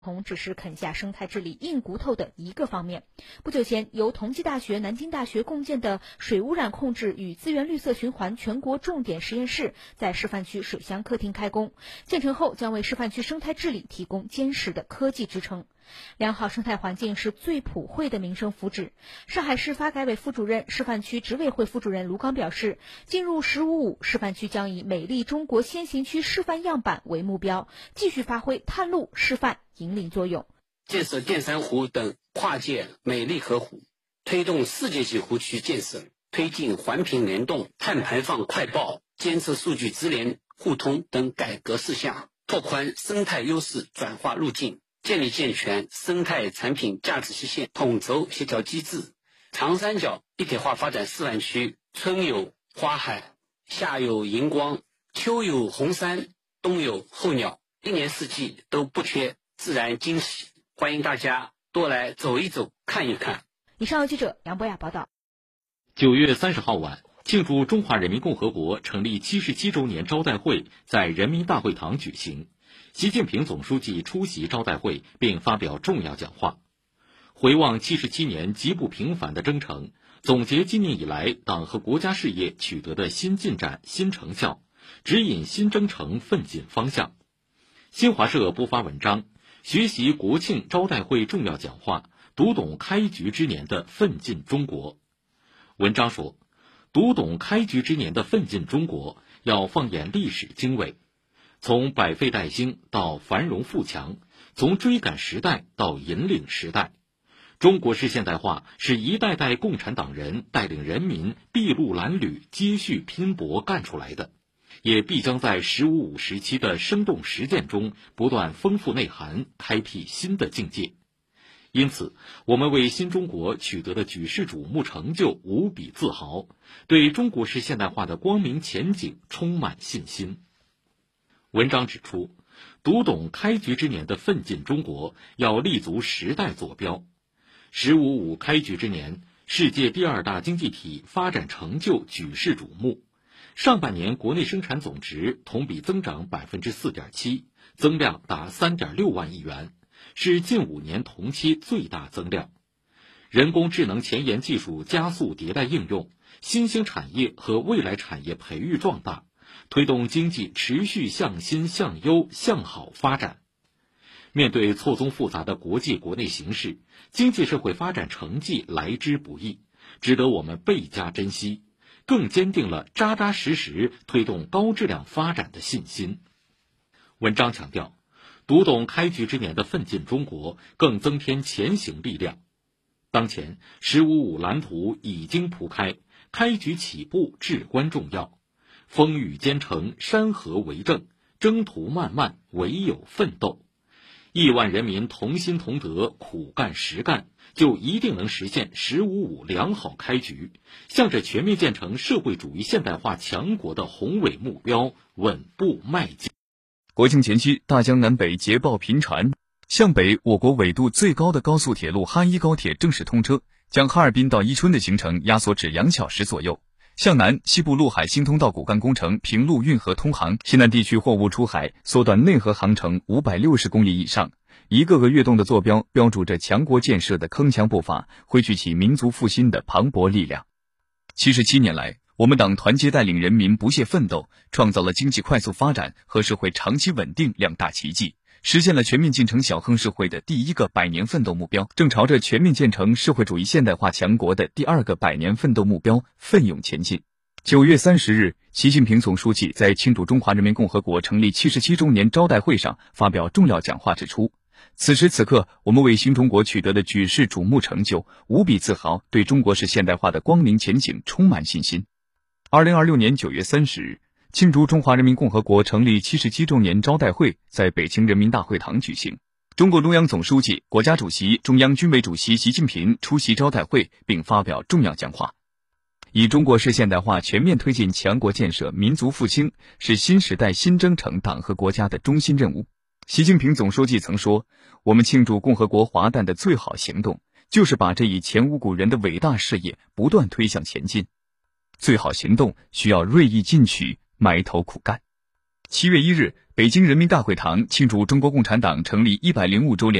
只是啃下生态治理硬骨头的一个方面。不久前，由同济大学、南京大学共建的水污染控制与资源绿色循环全国重点实验室在示范区水乡客厅开工，建成后将为示范区生态治理提供坚实的科技支撑。良好生态环境是最普惠的民生福祉。上海市发改委副主任、示范区执委会副主任卢刚表示，进入“15+5”示范区将以美丽中国先行区示范样板为目标，继续发挥探路、示范、引领作用。 建设淀山湖等跨界美丽河湖，推动世界级湖区建设，推进环评联动、碳排放快报、监测数据直联互通等改革事项，拓宽生态优势转化路径，建立健全生态产品价值实现统筹协调机制。长三角一体化发展示范区，春有花海，夏有荧光，秋有红山，冬有候鸟，一年四季都不缺自然惊喜，欢迎大家多来走一走、看一看。 以上由记者杨博雅报道。 9月30号晚，庆祝中华人民共和国成立77周年招待会在人民大会堂举行。习近平总书记出席招待会并发表重要讲话，回望77年极不平凡的征程，总结今年以来党和国家事业取得的新进展、新成效，指引新征程奋进方向。新华社播发文章，学习国庆招待会重要讲话，读懂开局之年的奋进中国。文章说，读懂开局之年的奋进中国，要放眼历史经纬，从百废待兴到繁荣富强，从追赶时代到引领时代。中国式现代化是一代代共产党人带领人民筚路蓝缕、接续拼搏干出来的，也必将在“15+5”时期的生动实践中不断丰富内涵，开辟新的境界。因此，我们为新中国取得的举世瞩目成就无比自豪，对中国式现代化的光明前景充满信心。文章指出，读懂开局之年的奋进中国，要立足时代坐标。“15+5”开局之年，世界第二大经济体发展成就举世瞩目。上半年国内生产总值同比增长 4.7%， 增量达 3.6 万亿元，是近5年同期最大增量。人工智能前沿技术加速迭代应用，新兴产业和未来产业培育壮大，推动经济持续向新、向优、向好发展。面对错综复杂的国际国内形势，经济社会发展成绩来之不易，值得我们倍加珍惜，更坚定了扎扎实实推动高质量发展的信心。文章强调，读懂开局之年的奋进中国，更增添前行力量。当前“15+5”蓝图已经铺开，开局起步至关重要。风雨兼程，山河为证，征途漫漫，唯有奋斗。亿万人民同心同德，苦干实干，就一定能实现“15+5”良好开局，向着全面建成社会主义现代化强国的宏伟目标稳步迈进。 国庆前夕，大江南北捷报频传，向北，我国纬度最高的高速铁路哈1高铁正式通车，将哈尔滨到伊春的行程压缩至2小时左右。向南，西部陆海新通道骨干工程平陆运河通航，西南地区货物出海缩短内河航程560公里以上。一个个跃动的坐标标注着强国建设的铿锵步伐，汇聚起民族复兴的磅礴力量。77年来，我们党团结带领人民不懈奋斗，创造了经济快速发展和社会长期稳定2大奇迹，实现了全面进程小康社会的第1个100年奋斗目标，正朝着全面建成社会主义现代化强国的第2个100年奋斗目标奋勇前进。9月30日，习近平总书记在庆祝中华人民共和国成立77周年招待会上发表重要讲话指出，此时此刻，我们为新中国取得的举世瞩目成就无比自豪，对中国式现代化的光明前景充满信心。2026年9月30日，庆祝中华人民共和国成立77周年招待会在北京人民大会堂举行。中共中央总书记、国家主席、中央军委主席习近平出席招待会并发表重要讲话。以中国式现代化全面推进强国建设、民族复兴，是新时代新征程党和国家的中心任务。习近平总书记曾说，我们庆祝共和国华诞的最好行动，就是把这一前无古人的伟大事业不断推向前进。最好行动需要锐意进取，埋头苦干。 7月1日，北京人民大会堂庆祝中国共产党成立105周年